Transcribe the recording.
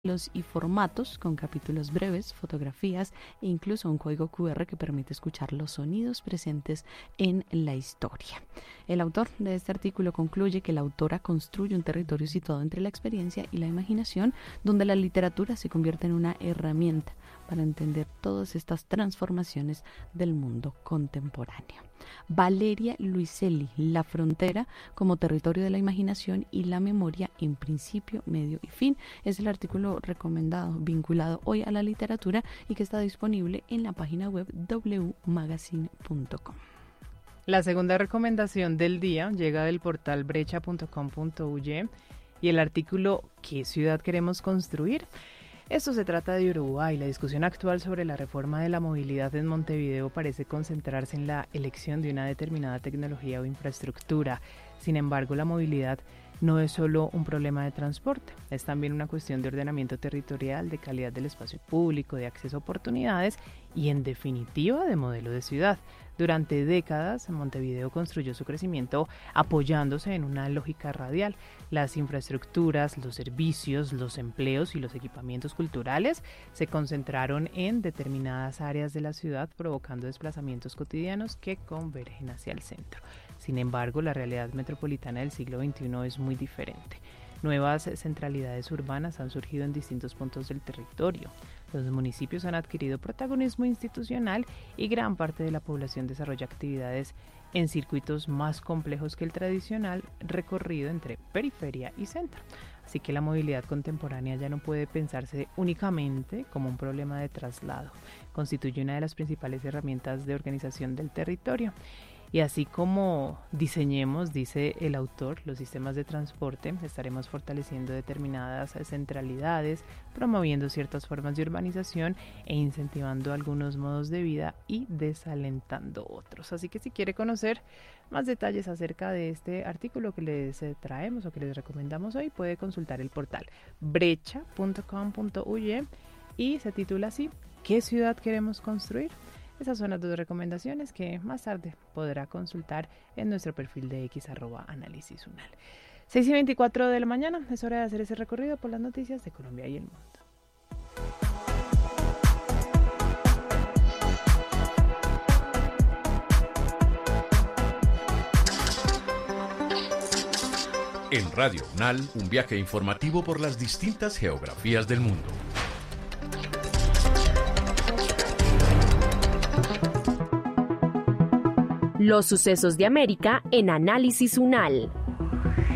y formatos con capítulos breves, fotografías e incluso un código QR que permite escuchar los sonidos presentes en la historia. El autor de este artículo concluye que la autora construye un territorio situado entre la experiencia y la imaginación, donde la literatura se convierte en una herramienta para entender todas estas transformaciones del mundo contemporáneo. Valeria Luiselli, La frontera como territorio de la imaginación y la memoria en principio, medio y fin, es el artículo recomendado, vinculado hoy a la literatura y que está disponible en la página web wmagazine.com. La segunda recomendación del día llega del portal brecha.com.uy y el artículo ¿Qué ciudad queremos construir? Esto se trata de Uruguay. La discusión actual sobre la reforma de la movilidad en Montevideo parece concentrarse en la elección de una determinada tecnología o infraestructura. Sin embargo, la movilidad no es solo un problema de transporte, es también una cuestión de ordenamiento territorial, de calidad del espacio público, de acceso a oportunidades y, en definitiva, de modelo de ciudad. Durante décadas, Montevideo construyó su crecimiento apoyándose en una lógica radial. Las infraestructuras, los servicios, los empleos y los equipamientos culturales se concentraron en determinadas áreas de la ciudad, provocando desplazamientos cotidianos que convergen hacia el centro. Sin embargo, la realidad metropolitana del siglo XXI es muy diferente. Nuevas centralidades urbanas han surgido en distintos puntos del territorio. Los municipios han adquirido protagonismo institucional y gran parte de la población desarrolla actividades en circuitos más complejos que el tradicional recorrido entre periferia y centro. Así que la movilidad contemporánea ya no puede pensarse únicamente como un problema de traslado. Constituye una de las principales herramientas de organización del territorio. Y así como diseñemos, dice el autor, los sistemas de transporte, estaremos fortaleciendo determinadas centralidades, promoviendo ciertas formas de urbanización e incentivando algunos modos de vida y desalentando otros. Así que si quiere conocer más detalles acerca de este artículo que les traemos o que les recomendamos hoy, puede consultar el portal brecha.com.uy y se titula así: ¿Qué ciudad queremos construir? Esas son las dos recomendaciones que más tarde podrá consultar en nuestro perfil de X @análisis unal. 6:24 de la mañana, es hora de hacer ese recorrido por las noticias de Colombia y el mundo. En Radio UNAL, un viaje informativo por las distintas geografías del mundo. Los sucesos de América en Análisis UNAL.